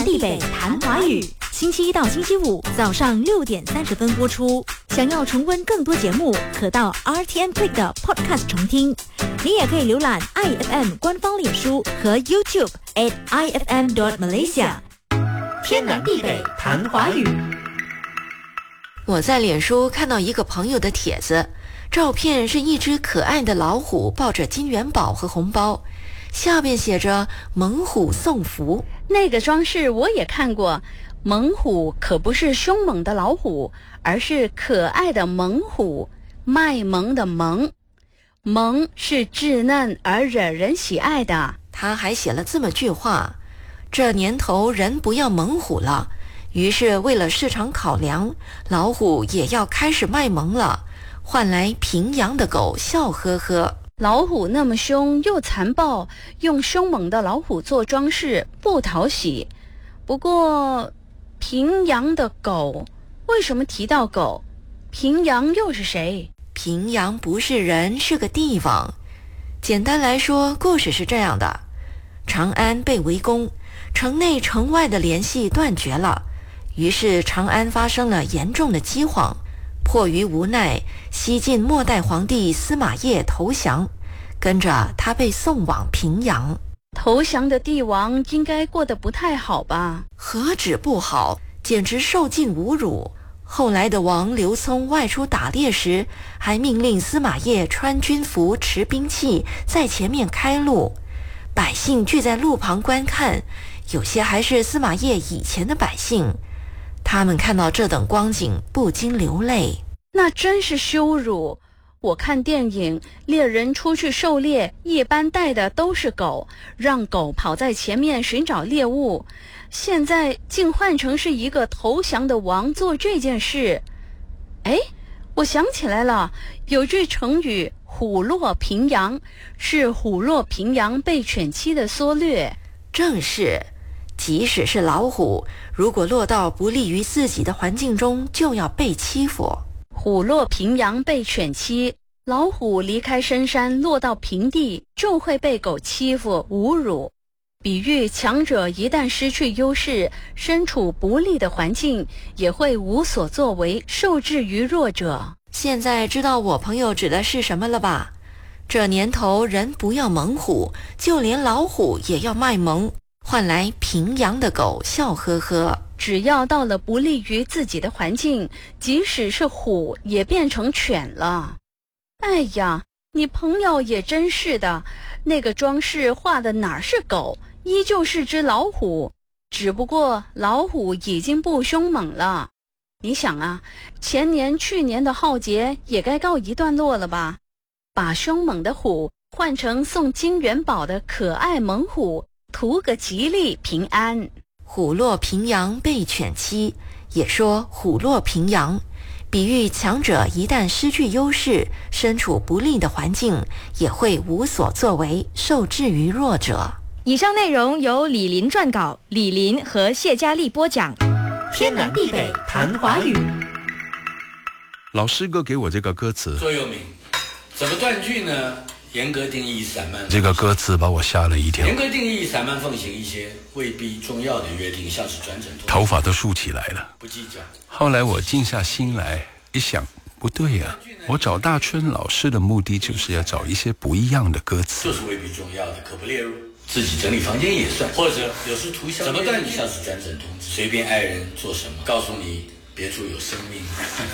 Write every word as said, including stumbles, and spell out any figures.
地北谈华语，星期一到星期五早上六点三十分播出。想要重温更多节目，可到 R T M Click 的 Podcast 重听。你也可以浏览 I F M 官方脸书和 YouTube at I F M dot Malaysia。天南地北谈华语。 我在脸书看到一个朋友的帖子，照片是一只可爱的老虎抱着金元宝和红包，下边写着猛虎送福。 那个装饰我也看过，猛虎可不是凶猛的老虎，而是可爱的猛虎，卖萌的萌，萌是稚嫩而惹人喜爱的。 他还写了这么句话：这年头人不要猛虎了，于是为了市场考量，老虎也要开始卖萌了，换来平阳的狗笑呵呵。 老虎那么凶又残暴，用凶猛的老虎做装饰不讨喜。不过平阳的狗，为什么提到狗？平阳又是谁？ 平阳不是人，是个地方。简单来说，故事是这样的：长安被围攻，城内城外的联系断绝了，于是长安发生了严重的饥荒。迫于无奈，西晋末代皇帝司马邺投降，跟着他被送往平阳。 投降的帝王应该过得不太好吧？ 何止不好，简直受尽侮辱。后来的王刘聪外出打猎时，还命令司马邺穿军服持兵器在前面开路，百姓聚在路旁观看，有些还是司马邺以前的百姓。他们看到这等光景，不禁流泪。 那真是羞辱。我看电影，猎人出去狩猎，一般带的都是狗，让狗跑在前面寻找猎物。现在竟换成是一个投降的王做这件事。哎，我想起来了，有句成语虎落平阳，是虎落平阳被犬欺的缩略。 正是，即使是老虎，如果落到不利于自己的环境中，就要被欺负。 虎落平阳被犬欺，老虎离开深山落到平地，就会被狗欺负侮辱。比喻强者一旦失去优势，身处不利的环境，也会无所作为，受制于弱者。 现在知道我朋友指的是什么了吧？这年头人不要猛虎，就连老虎也要卖萌，换来平阳的狗笑呵呵。 只要到了不利于自己的环境，即使是虎也变成犬了。哎呀，你朋友也真是的，那个装饰画的哪是狗，依旧是只老虎，只不过老虎已经不凶猛了。你想啊，前年去年的浩劫也该告一段落了吧？把凶猛的虎换成送金元宝的可爱猛虎，图个吉利平安。 虎落平阳被犬欺，也说虎落平阳，比喻强者一旦失去优势，身处不利的环境，也会无所作为，受制于弱者。 以上内容由李林撰稿，李林和谢佳丽播讲。天南地北谈华语。 老师哥给我这个歌词座右铭，怎么断句呢？严格定义散漫， 这个歌词把我吓了一跳。 严格定义散漫奉行一些未必重要的约定，像是转诊头发都竖起来了， 不计较。 后来我静下心来一想，不对呀、啊，我找大春老师的目的就是要找一些不一样的歌词， 就是未必重要的可不列入。自己整理房间也算，或者有时涂消怎么断句像是转诊通知，随便爱人做什么，告诉你别处有生命。